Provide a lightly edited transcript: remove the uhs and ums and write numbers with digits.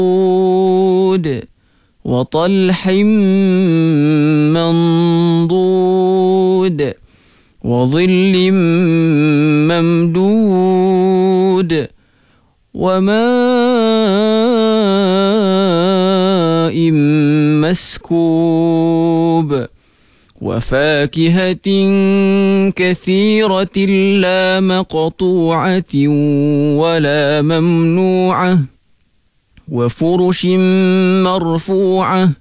وطلح منضود وظل ممدود وماء مسكوب وفاكهة كثيرة لا مقطوعة ولا ممنوعة وفرش مرفوعة